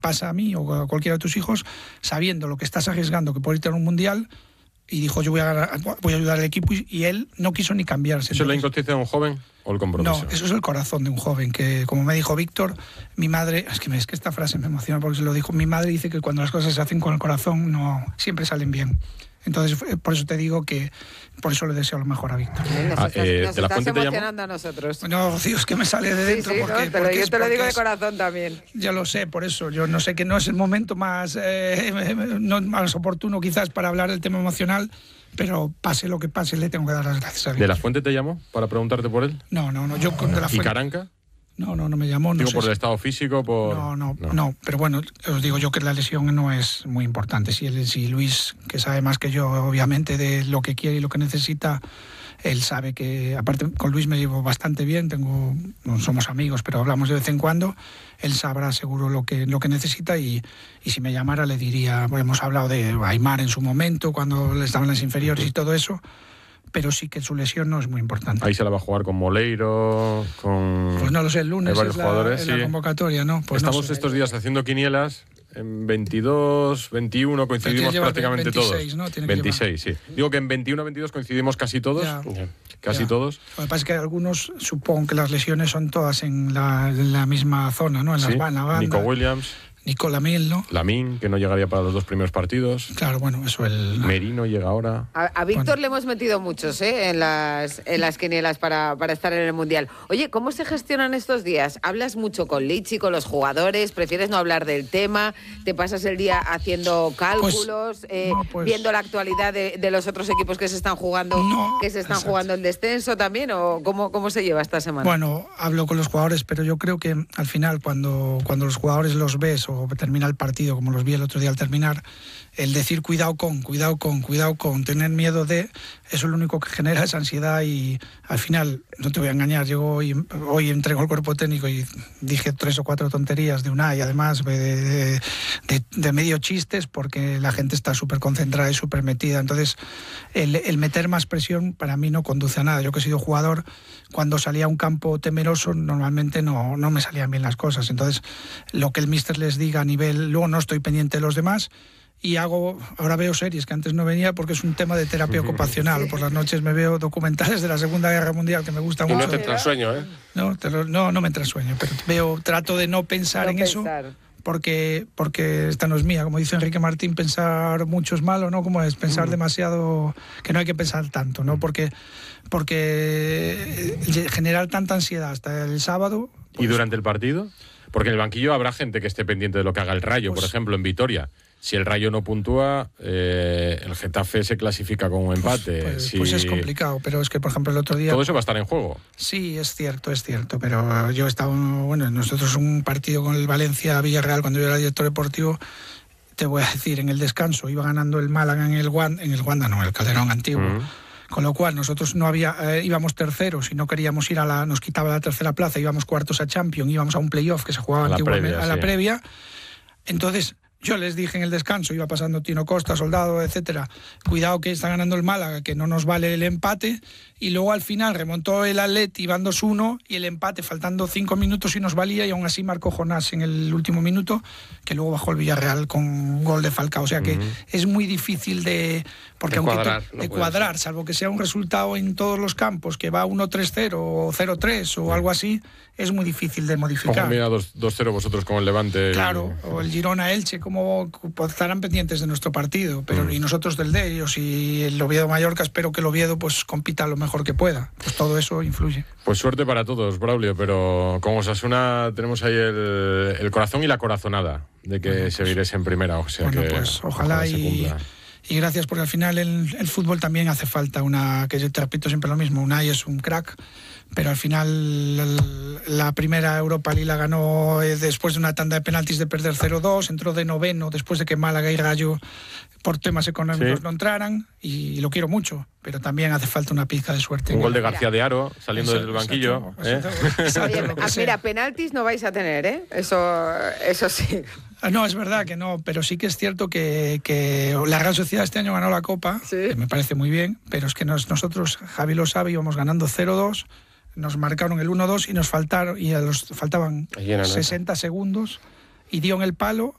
pasa a mí o a cualquiera de tus hijos, sabiendo lo que estás arriesgando, que por irte a un mundial, y dijo, yo voy a ayudar al equipo, y él no quiso ni cambiarse. ¿Eso es la inconsciencia de un joven o el compromiso? No, eso es el corazón de un joven, que como me dijo Víctor, mi madre, es que esta frase me emociona porque se lo dijo, mi madre dice que cuando las cosas se hacen con el corazón no siempre salen bien. Entonces, por eso te digo que por eso le deseo lo mejor a Víctor. Nos estás emocionando a nosotros. No, Rocío, es que me sale de dentro. Sí, porque yo te lo digo de corazón también. Ya lo sé, por eso. Yo no sé que no es el momento más oportuno quizás para hablar del tema emocional, pero pase lo que pase, le tengo que dar las gracias a Víctor. ¿De la Fuente te llamó para preguntarte por él? No, yo con De la Fuente. ¿Y Caranca? No me llamó. Digo, por el estado físico, por... No, pero bueno, os digo yo que la lesión no es muy importante. Si Luis, que sabe más que yo, obviamente, de lo que quiere y lo que necesita, él sabe que, aparte con Luis me llevo bastante bien, no somos amigos, pero hablamos de vez en cuando, él sabrá seguro lo que necesita y si me llamara le diría, hemos hablado de Aimar en su momento, cuando estaban en las inferiores y todo eso, pero sí que su lesión no es muy importante. Ahí se la va a jugar con Moleiro, con... Pues no lo sé, el lunes varios jugadores, la convocatoria, ¿no? Pues estamos estos días haciendo quinielas, en 22, 21 coincidimos prácticamente 26, todos. ¿no? 26, sí. Digo que en 21, 22 coincidimos casi todos. Todos. Lo que pasa es que algunos, supongo que las lesiones son todas en la misma zona, ¿no? En las bandas. Nico Williams. Nico Lamil, ¿no? Lamín, que no llegaría para los 2 primeros partidos. Claro, bueno, eso Merino llega ahora. A Víctor le hemos metido muchos en las quinielas para estar en el Mundial. Oye, ¿cómo se gestionan estos días? ¿Hablas mucho con Lichi, con los jugadores? ¿Prefieres no hablar del tema? ¿Te pasas el día haciendo cálculos? ¿Viendo la actualidad de los otros equipos que se están jugando, jugando el descenso también? ¿O cómo se lleva esta semana? Bueno, hablo con los jugadores, pero yo creo que al final cuando los jugadores los ves o termina el partido, como los vi el otro día al terminar, el decir cuidado con, tener miedo de, eso es lo único que genera esa ansiedad y al final, no te voy a engañar, yo hoy entrego el cuerpo técnico y dije 3 o 4 tonterías de Unai, además de medio chistes, porque la gente está súper concentrada y súper metida, entonces el meter más presión para mí no conduce a nada. Yo que he sido jugador, cuando salía a un campo temeroso normalmente no me salían bien las cosas, entonces lo que el míster les diga a nivel, luego no estoy pendiente de los demás y ahora veo series que antes no venía porque es un tema de terapia ocupacional. Por las noches me veo documentales de la Segunda Guerra Mundial que me gustan mucho. Y no te entra sueño, ¿eh? No me entra sueño, pero trato de no pensar en eso porque esta no es mía. Como dice Enrique Martín, pensar mucho es malo, ¿no? Como es pensar demasiado, que no hay que pensar tanto, ¿no? Porque generar tanta ansiedad hasta el sábado... ¿Y durante el partido? Porque en el banquillo habrá gente que esté pendiente de lo que haga el Rayo, por ejemplo, en Vitoria. Si el Rayo no puntúa, el Getafe se clasifica con un empate. Pues es complicado, pero es que, por ejemplo, el otro día... Todo eso va a estar en juego. Sí, es cierto, pero yo he estado... Bueno, nosotros un partido con el Valencia-Villarreal, cuando yo era director deportivo, te voy a decir, en el descanso, iba ganando el Málaga en el Wanda, no, el Calderón antiguo. Con lo cual, nosotros íbamos terceros y no queríamos ir nos quitaba la tercera plaza, íbamos cuartos a Champions, íbamos a un playoff que se jugaba antiguamente a la previa. Entonces, yo les dije en el descanso, iba pasando Tino Costa, Soldado, etcétera, cuidado que está ganando el Málaga, que no nos vale el empate, y luego al final remontó el Atleti, iban 2-1, y el empate faltando 5 minutos y nos valía, y aún así marcó Jonás en el último minuto, que luego bajó el Villarreal con un gol de Falcao, o sea que es muy difícil de cuadrar, salvo que sea un resultado en todos los campos, que va 1-3-0 o 0-3 o algo así, es muy difícil de modificar. Como mira 2-0 vosotros con el Levante. Claro, o el Girona-Elche, como estarán pendientes de nuestro partido, pero y nosotros del de ellos, y el Oviedo-Mallorca, espero que el Oviedo pues compita lo mejor que pueda, pues todo eso influye. Pues suerte para todos, Braulio, pero con Osasuna tenemos ahí el corazón y la corazonada de que seguiréis en primera, o sea que pues ojalá y gracias, porque al final el fútbol también hace falta que yo te repito siempre lo mismo, Unai es un crack, pero al final la primera Europa League la ganó después de una tanda de penaltis de perder 0-2, entró de noveno después de que Málaga y Rayo por temas económicos no entraran, y lo quiero mucho, pero también hace falta una pizca de suerte. Un gol de García de Haro saliendo desde el banquillo. Oye, mira, penaltis no vais a tener, ¿eh? Eso sí. No, es verdad que no, pero sí que es cierto que la Real Sociedad este año ganó la Copa, que me parece muy bien, pero es que nosotros, Javi lo sabe, íbamos ganando 0-2, nos marcaron el 1-2 y faltaban 60 segundos y dio en el palo